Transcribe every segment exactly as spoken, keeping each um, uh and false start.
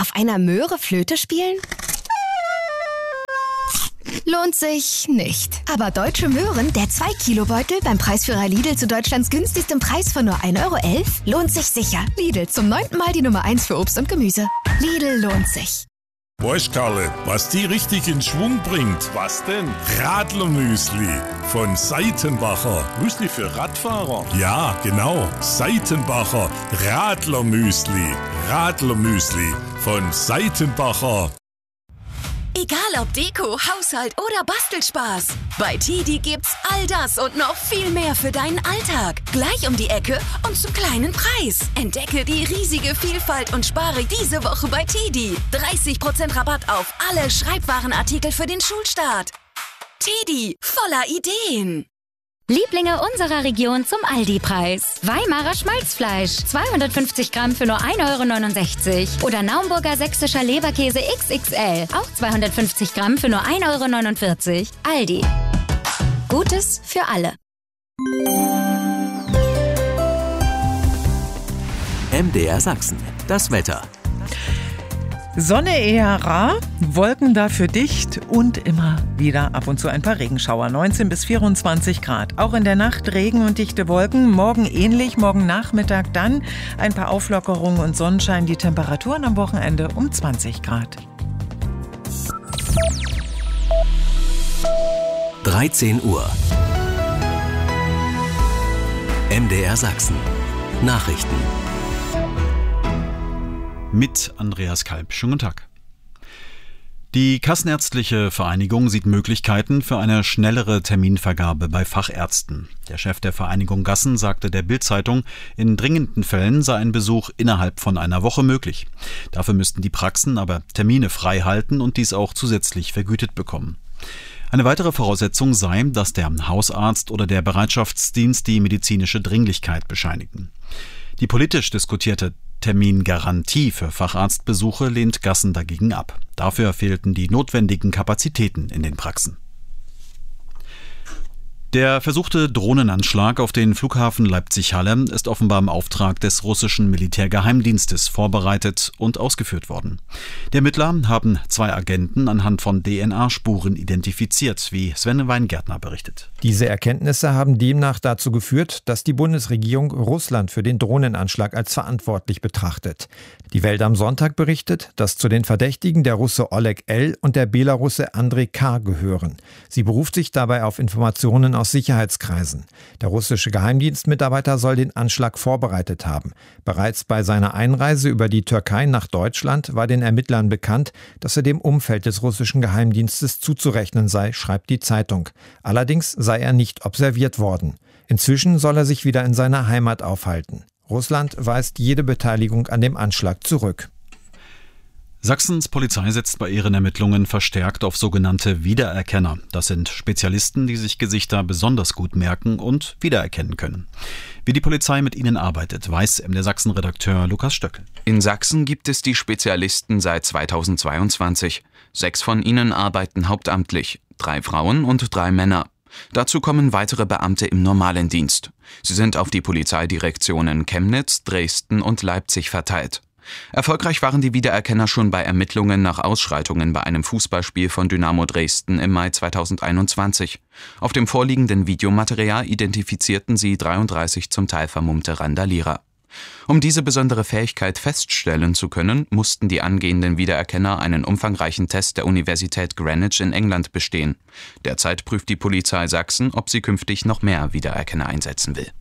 Auf einer Möhre Flöte spielen? Lohnt sich nicht. Aber Deutsche Möhren, der zwei Kilo Beutel beim Preisführer Lidl zu Deutschlands günstigstem Preis von nur ein Euro elf, lohnt sich sicher. Lidl, zum neunten Mal die Nummer eins für Obst und Gemüse. Lidl lohnt sich. Weißt Karle, was die richtig in Schwung bringt? Was denn? Radlermüsli von Seitenbacher. Müsli für Radfahrer? Ja, genau. Seitenbacher Radlermüsli. Radlermüsli von Seitenbacher. Egal ob Deko, Haushalt oder Bastelspaß. Bei Tidi gibt's all das und noch viel mehr für deinen Alltag. Gleich um die Ecke und zum kleinen Preis. Entdecke die riesige Vielfalt und spare diese Woche bei Tidi. dreißig Prozent Rabatt auf alle Schreibwarenartikel für den Schulstart. Tidi, voller Ideen. Lieblinge unserer Region zum Aldi-Preis. Weimarer Schmalzfleisch, zweihundertfünfzig Gramm für nur ein Euro neunundsechzig. Oder Naumburger sächsischer Leberkäse X X L, auch zweihundertfünfzig Gramm für nur ein Euro neunundvierzig. Aldi. Gutes für alle. M D R Sachsen. Das Wetter. Sonne eher rar, Wolken dafür dicht und immer wieder ab und zu ein paar Regenschauer. neunzehn bis vierundzwanzig Grad. Auch in der Nacht Regen und dichte Wolken. Morgen ähnlich, morgen Nachmittag dann ein paar Auflockerungen und Sonnenschein. Die Temperaturen am Wochenende um zwanzig Grad. dreizehn Uhr. M D R Sachsen. Nachrichten. Mit Andreas Kalb. Schönen guten Tag. Die Kassenärztliche Vereinigung sieht Möglichkeiten für eine schnellere Terminvergabe bei Fachärzten. Der Chef der Vereinigung Gassen sagte der Bild-Zeitung, in dringenden Fällen sei ein Besuch innerhalb von einer Woche möglich. Dafür müssten die Praxen aber Termine frei halten und dies auch zusätzlich vergütet bekommen. Eine weitere Voraussetzung sei, dass der Hausarzt oder der Bereitschaftsdienst die medizinische Dringlichkeit bescheinigen. Die politisch diskutierte Termingarantie für Facharztbesuche lehnt Gassen dagegen ab. Dafür fehlten die notwendigen Kapazitäten in den Praxen. Der versuchte Drohnenanschlag auf den Flughafen Leipzig-Halle ist offenbar im Auftrag des russischen Militärgeheimdienstes vorbereitet und ausgeführt worden. Die Ermittler haben zwei Agenten anhand von D N A-Spuren identifiziert, wie Sven Weingärtner berichtet. Diese Erkenntnisse haben demnach dazu geführt, dass die Bundesregierung Russland für den Drohnenanschlag als verantwortlich betrachtet. Die Welt am Sonntag berichtet, dass zu den Verdächtigen der Russe Oleg L. und der Belarusse Andrei K. gehören. Sie beruft sich dabei auf Informationen aus Sicherheitskreisen. Der russische Geheimdienstmitarbeiter soll den Anschlag vorbereitet haben. Bereits bei seiner Einreise über die Türkei nach Deutschland war den Ermittlern bekannt, dass er dem Umfeld des russischen Geheimdienstes zuzurechnen sei, schreibt die Zeitung. Allerdings sei er nicht observiert worden. Inzwischen soll er sich wieder in seiner Heimat aufhalten. Russland weist jede Beteiligung an dem Anschlag zurück. Sachsens Polizei setzt bei ihren Ermittlungen verstärkt auf sogenannte Wiedererkenner. Das sind Spezialisten, die sich Gesichter besonders gut merken und wiedererkennen können. Wie die Polizei mit ihnen arbeitet, weiß M D R Sachsen-Redakteur Lukas Stöckel. In Sachsen gibt es die Spezialisten seit zweitausendzweiundzwanzig. Sechs von ihnen arbeiten hauptamtlich, drei Frauen und drei Männer. Dazu kommen weitere Beamte im normalen Dienst. Sie sind auf die Polizeidirektionen Chemnitz, Dresden und Leipzig verteilt. Erfolgreich waren die Wiedererkenner schon bei Ermittlungen nach Ausschreitungen bei einem Fußballspiel von Dynamo Dresden im Mai zweitausendeinundzwanzig. Auf dem vorliegenden Videomaterial identifizierten sie dreiunddreißig zum Teil vermummte Randalierer. Um diese besondere Fähigkeit feststellen zu können, mussten die angehenden Wiedererkenner einen umfangreichen Test der Universität Greenwich in England bestehen. Derzeit prüft die Polizei Sachsen, ob sie künftig noch mehr Wiedererkenner einsetzen will.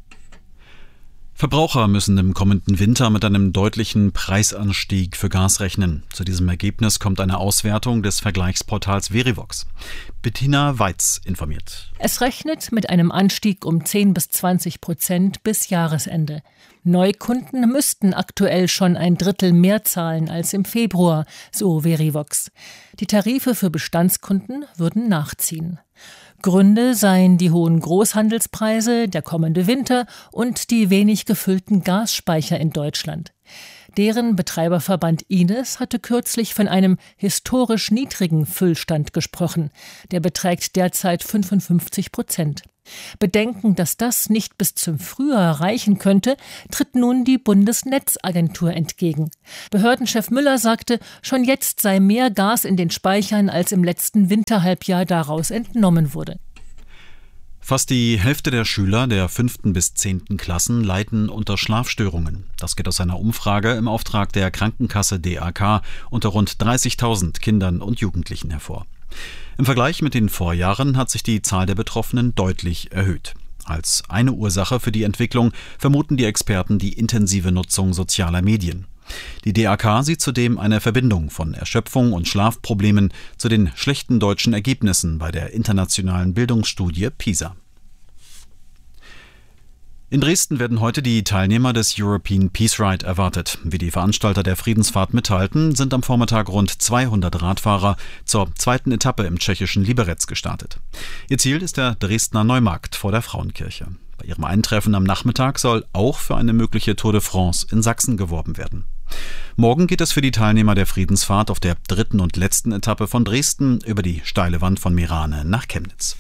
Verbraucher müssen im kommenden Winter mit einem deutlichen Preisanstieg für Gas rechnen. Zu diesem Ergebnis kommt eine Auswertung des Vergleichsportals Verivox. Bettina Weitz informiert. Es rechnet mit einem Anstieg um zehn bis zwanzig Prozent bis Jahresende. Neukunden müssten aktuell schon ein Drittel mehr zahlen als im Februar, so Verivox. Die Tarife für Bestandskunden würden nachziehen. Gründe seien die hohen Großhandelspreise, der kommende Winter und die wenig gefüllten Gasspeicher in Deutschland. Deren Betreiberverband Ines hatte kürzlich von einem historisch niedrigen Füllstand gesprochen. Der beträgt derzeit fünfundfünfzig Prozent. Bedenken, dass das nicht bis zum Frühjahr reichen könnte, tritt nun die Bundesnetzagentur entgegen. Behördenchef Müller sagte, schon jetzt sei mehr Gas in den Speichern, als im letzten Winterhalbjahr daraus entnommen wurde. Fast die Hälfte der Schüler der fünften bis zehnten Klassen leiden unter Schlafstörungen. Das geht aus einer Umfrage im Auftrag der Krankenkasse D A K unter rund dreißigtausend Kindern und Jugendlichen hervor. Im Vergleich mit den Vorjahren hat sich die Zahl der Betroffenen deutlich erhöht. Als eine Ursache für die Entwicklung vermuten die Experten die intensive Nutzung sozialer Medien. Die D A K sieht zudem eine Verbindung von Erschöpfung und Schlafproblemen zu den schlechten deutschen Ergebnissen bei der internationalen Bildungsstudie PISA. In Dresden werden heute die Teilnehmer des European Peace Ride erwartet. Wie die Veranstalter der Friedensfahrt mitteilten, sind am Vormittag rund zweihundert Radfahrer zur zweiten Etappe im tschechischen Liberec gestartet. Ihr Ziel ist der Dresdner Neumarkt vor der Frauenkirche. Bei ihrem Eintreffen am Nachmittag soll auch für eine mögliche Tour de France in Sachsen geworben werden. Morgen geht es für die Teilnehmer der Friedensfahrt auf der dritten und letzten Etappe von Dresden über die steile Wand von Meerane nach Chemnitz.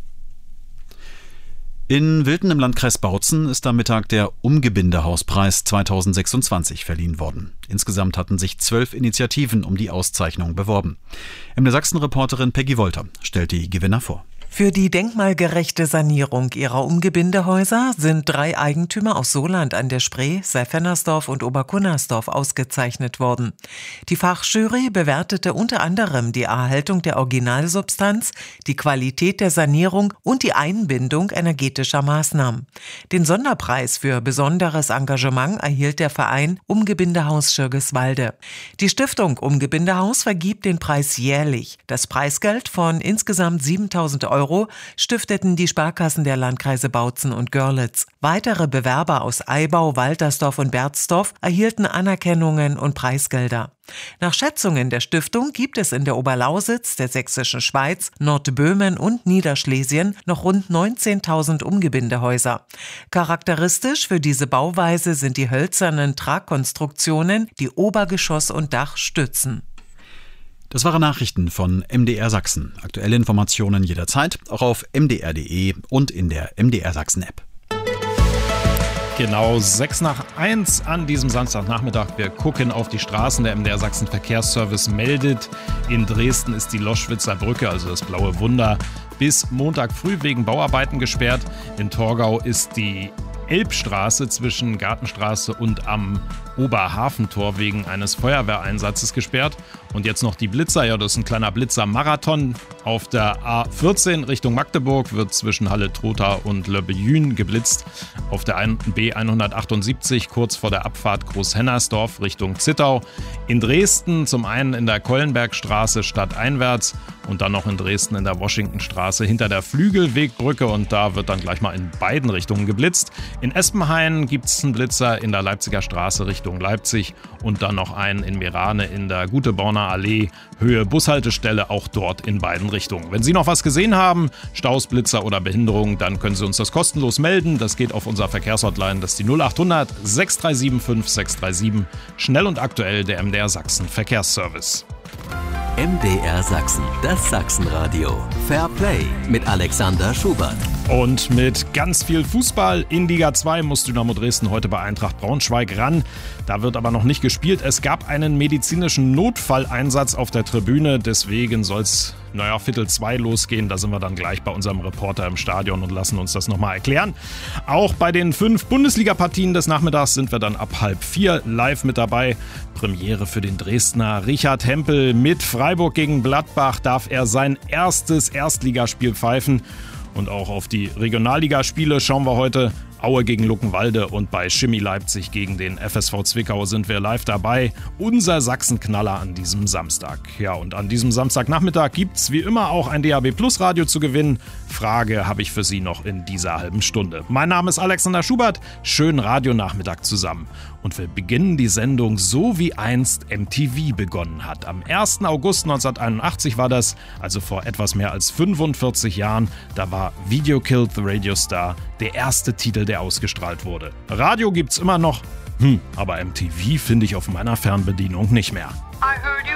In Wilten im Landkreis Bautzen ist am Mittag der Umgebindehauspreis zweitausendsechsundzwanzig verliehen worden. Insgesamt hatten sich zwölf Initiativen um die Auszeichnung beworben. M D R Sachsen-Reporterin Peggy Wolter stellt die Gewinner vor. Für die denkmalgerechte Sanierung ihrer Umgebindehäuser sind drei Eigentümer aus Soland an der Spree, Seyfennersdorf und Oberkunnersdorf ausgezeichnet worden. Die Fachjury bewertete unter anderem die Erhaltung der Originalsubstanz, die Qualität der Sanierung und die Einbindung energetischer Maßnahmen. Den Sonderpreis für besonderes Engagement erhielt der Verein Umgebindehaus Schirgiswalde. Die Stiftung Umgebindehaus vergibt den Preis jährlich. Das Preisgeld von insgesamt siebentausend Euro stifteten die Sparkassen der Landkreise Bautzen und Görlitz. Weitere Bewerber aus Eibau, Waltersdorf und Berzdorf erhielten Anerkennungen und Preisgelder. Nach Schätzungen der Stiftung gibt es in der Oberlausitz, der Sächsischen Schweiz, Nordböhmen und Niederschlesien noch rund neunzehntausend Umgebindehäuser. Charakteristisch für diese Bauweise sind die hölzernen Tragkonstruktionen, die Obergeschoss und Dach stützen. Das waren Nachrichten von M D R Sachsen. Aktuelle Informationen jederzeit, auch auf m d r punkt d e und in der M D R Sachsen App. Genau sechs nach eins an diesem Samstagnachmittag. Wir gucken auf die Straßen. Der M D R Sachsen Verkehrsservice meldet, in Dresden ist die Loschwitzer Brücke, also das Blaue Wunder, bis Montag früh wegen Bauarbeiten gesperrt. In Torgau ist die Elbstraße zwischen Gartenstraße und am Oberhafentor wegen eines Feuerwehreinsatzes gesperrt. Und jetzt noch die Blitzer. Ja, das ist ein kleiner Blitzer-Marathon. Auf der A vierzehn Richtung Magdeburg wird zwischen Halle-Trotha und Le Bejün geblitzt. Auf der B hundertachtundsiebzig kurz vor der Abfahrt Großhennersdorf Richtung Zittau. In Dresden zum einen in der Kollenbergstraße stadteinwärts und dann noch in Dresden in der Washingtonstraße hinter der Flügelwegbrücke. Und da wird dann gleich mal in beiden Richtungen geblitzt. In Espenhain gibt es einen Blitzer in der Leipziger Straße Richtung Leipzig und dann noch einen in Meerane in der Guteborner Allee, Höhe Bushaltestelle, auch dort in beiden Richtungen. Wenn Sie noch was gesehen haben, Staus, Blitzer oder Behinderung, dann können Sie uns das kostenlos melden. Das geht auf unserer Verkehrshotline, das ist die null acht hundert sechs drei sieben fünf sechs drei sieben. Schnell und aktuell der M D R Sachsen Verkehrsservice. M D R Sachsen, das Sachsenradio. Fair Play mit Alexander Schubert. Und mit ganz viel Fußball in Liga zwei muss Dynamo Dresden heute bei Eintracht Braunschweig ran. Da wird aber noch nicht gespielt. Es gab einen medizinischen Notfalleinsatz auf der Tribüne. Deswegen soll es, naja, Viertel zwei losgehen. Da sind wir dann gleich bei unserem Reporter im Stadion und lassen uns das nochmal erklären. Auch bei den fünf Bundesliga-Partien des Nachmittags sind wir dann ab halb vier live mit dabei. Premiere für den Dresdner Richard Hempel. Mit Freiburg gegen Gladbach darf er sein erstes Erstligaspiel pfeifen. Und auch auf die Regionalligaspiele schauen wir heute. Aue gegen Luckenwalde und bei Chemie Leipzig gegen den F S V Zwickau sind wir live dabei. Unser Sachsenknaller an diesem Samstag. Ja, und an diesem Samstagnachmittag gibt's wie immer auch ein D A B Plus Radio zu gewinnen. Frage habe ich für Sie noch in dieser halben Stunde. Mein Name ist Alexander Schubert. Schönen Radionachmittag zusammen. Und wir beginnen die Sendung so, wie einst M T V begonnen hat. Am ersten August neunzehnhunderteinundachtzig war das, also vor etwas mehr als fünfundvierzig Jahren. Da war Video Killed the Radio Star der erste Titel der ausgestrahlt wurde. Radio gibt's immer noch, hm, aber M T V finde ich auf meiner Fernbedienung nicht mehr. I heard you